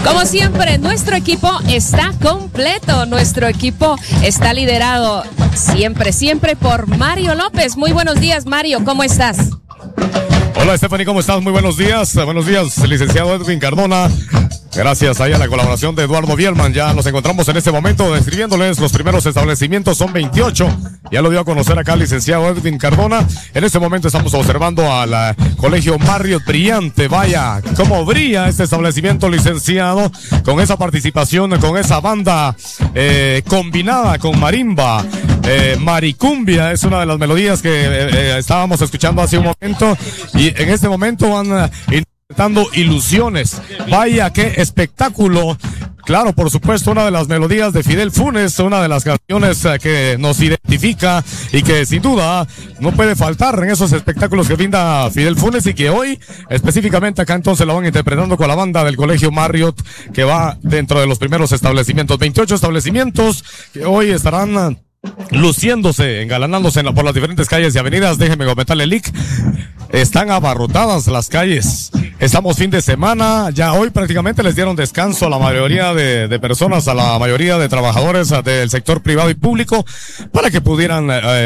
Como siempre, nuestro equipo está completo. Nuestro equipo está liderado siempre por Mario López. Muy buenos días, Mario. ¿Cómo estás? Hola, Stephanie, ¿cómo estás? Muy buenos días. Buenos días, licenciado Edwin Cardona. Gracias ahí a la colaboración de Eduardo Bielman. Ya nos encontramos en este momento describiéndoles los primeros establecimientos. Son 28. Ya lo dio a conocer acá el licenciado Edwin Cardona. En este momento estamos observando al Colegio Marriott brillante. Vaya, cómo brilla este establecimiento, licenciado, con esa participación, con esa banda combinada con marimba. Maricumbia es una de las melodías que estábamos escuchando hace un momento. Y en este momento van interpretando Ilusiones. Vaya, qué espectáculo. Claro, por supuesto, una de las melodías de Fidel Funes, una de las canciones que nos identifica y que sin duda no puede faltar en esos espectáculos que brinda Fidel Funes, y que hoy específicamente acá entonces la van interpretando con la banda del Colegio Marriott, que va dentro de los primeros establecimientos. 28 establecimientos que hoy estarán luciéndose, engalanándose por las diferentes calles y avenidas. Déjenme comentarle, Lick, están abarrotadas las calles. Estamos fin de semana, ya hoy prácticamente les dieron descanso a la mayoría de personas, a la mayoría de trabajadores del sector privado y público, para que pudieran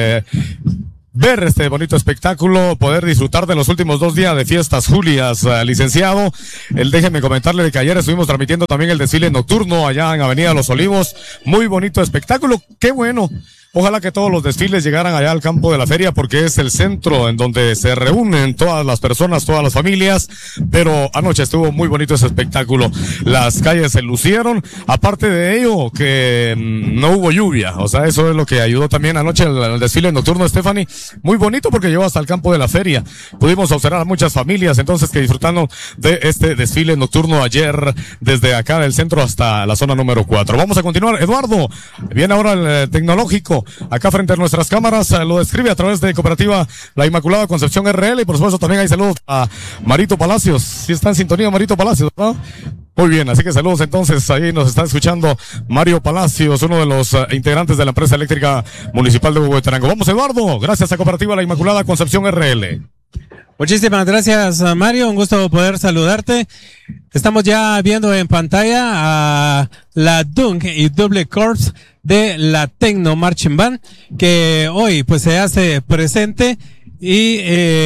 ver este bonito espectáculo, poder disfrutar de los últimos 2 días de fiestas Julias, licenciado. Déjeme comentarle de que ayer estuvimos transmitiendo también el desfile nocturno allá en Avenida Los Olivos. Muy bonito espectáculo, qué bueno. Ojalá que todos los desfiles llegaran allá al campo de la feria, porque es el centro en donde se reúnen todas las personas, todas las familias. Pero anoche estuvo muy bonito ese espectáculo. Las calles se lucieron. Aparte de ello, que no hubo lluvia. O sea, eso es lo que ayudó también anoche el desfile nocturno, Stephanie. Muy bonito porque llegó hasta el campo de la feria. Pudimos observar a muchas familias entonces que disfrutaron de este desfile nocturno ayer, desde acá del centro hasta la zona número 4. Vamos a continuar. Eduardo, viene ahora el tecnológico. Acá frente a nuestras cámaras, lo describe a través de Cooperativa La Inmaculada Concepción RL, y por supuesto también hay saludos a Marito Palacios. Si está en sintonía Marito Palacios, ¿no? Muy bien, así que saludos entonces. Ahí nos está escuchando Mario Palacios, uno de los integrantes de la empresa eléctrica municipal de Huehuetenango. Vamos, Eduardo, gracias a Cooperativa La Inmaculada Concepción RL. Muchísimas gracias, Mario. Un gusto poder saludarte. Estamos ya viendo en pantalla a la Dunk y Double Corps de la Tecno Marching Band, que hoy pues se hace presente y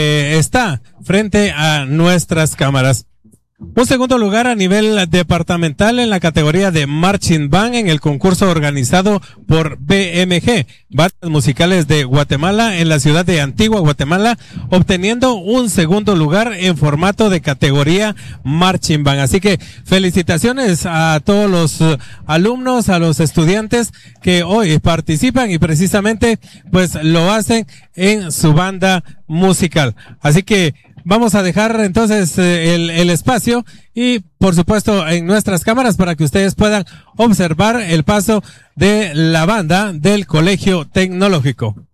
está frente a nuestras cámaras. Un segundo lugar a nivel departamental en la categoría de Marching Band en el concurso organizado por BMG, Bandas Musicales de Guatemala, en la ciudad de Antigua, Guatemala, obteniendo un segundo lugar en formato de categoría Marching Band. Así que felicitaciones a todos los alumnos, a los estudiantes que hoy participan y precisamente pues lo hacen en su banda musical. Así que vamos a dejar entonces el espacio y por supuesto en nuestras cámaras para que ustedes puedan observar el paso de la banda del Colegio Tecnológico.